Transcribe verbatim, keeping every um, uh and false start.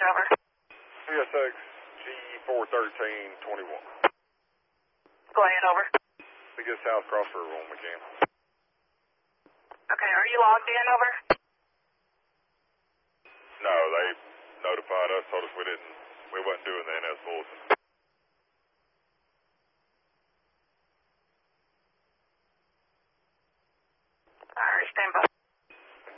over. C S X G four thirteen twenty-one. Go ahead, over. We get South Cross River when we can. Okay, are you logged in, over? No, they notified us, told us we didn't, we wasn't doing the N S bulletin.